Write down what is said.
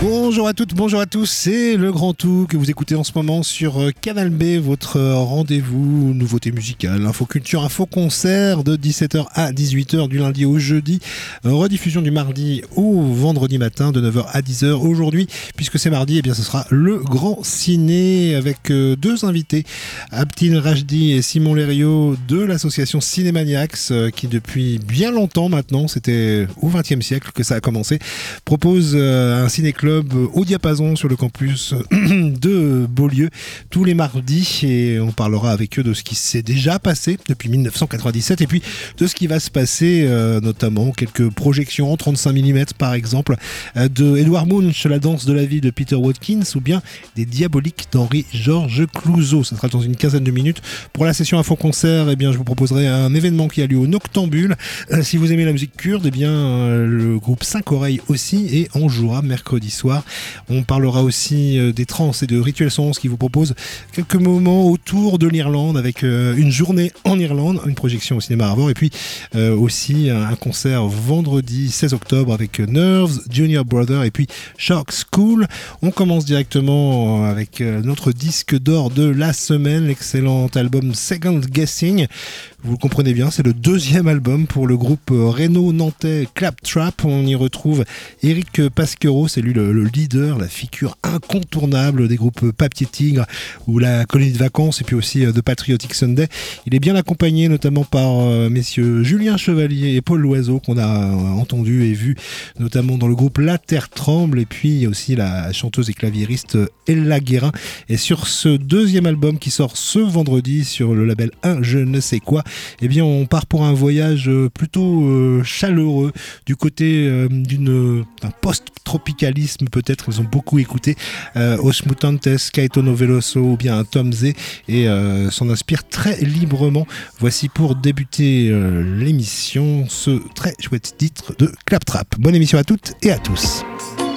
Bonjour à toutes, bonjour à tous, c'est le Grand Tout que vous écoutez en ce moment sur Canal B, votre rendez-vous nouveauté musicale, info culture, info concert de 17h à 18h du lundi au jeudi, rediffusion du mardi au vendredi matin de 9h à 10h. Aujourd'hui, puisque c'est mardi, eh bien ce sera le Grand Ciné avec deux invités, Abdil Rajdi et Simon Lériot de l'association Cinémaniacs qui depuis bien longtemps maintenant, c'était au XXe siècle que ça a commencé, propose un ciné-club au diapason sur le campus de Beaulieu tous les mardis, et on parlera avec eux de ce qui s'est déjà passé depuis 1997 et puis de ce qui va se passer, notamment quelques projections en 35 mm par exemple de Edward Munch, La danse de la vie de Peter Watkins, ou bien des Diaboliques d'Henri-Georges Clouzot. Ça sera dans une quinzaine de minutes. Pour la session info-concert, eh bien, je vous proposerai un événement qui a lieu au Noctambule. Si vous aimez la musique kurde, eh bien, le groupe 5 Oreilles aussi, et on jouera mercredi soir. On parlera aussi des trans et de Rituel 111 qui vous propose quelques moments autour de l'Irlande avec une journée en Irlande, une projection au cinéma Arvor, et puis aussi un concert vendredi 16 octobre avec Nerves, Junior Brother et puis Shark School. On commence directement avec notre disque d'or de la semaine, l'excellent album Second Guessing. Vous le comprenez bien, c'est le deuxième album pour le groupe rhéno-nantais Claptrap. On y retrouve Eric Pasquero, c'est lui le leader, la figure incontournable des groupes Papier Tigre ou la Colonie de Vacances, et puis aussi The Patriotic Sunday. Il est bien accompagné notamment par messieurs Julien Chevalier et Paul Loiseau, qu'on a entendu et vu notamment dans le groupe La Terre Tremble, et puis il y a aussi la chanteuse et claviériste Ella Guérin. Et sur ce deuxième album qui sort ce vendredi sur le label Un Je ne sais quoi, eh bien on part pour un voyage plutôt chaleureux du côté d'un post-tropicalisme peut-être. Ils ont beaucoup écouté Os Mutantes, Caetano Veloso ou bien un Tom Z, et s'en inspirent très librement. Voici pour débuter l'émission ce très chouette titre de Claptrap. Bonne émission à toutes et à tous.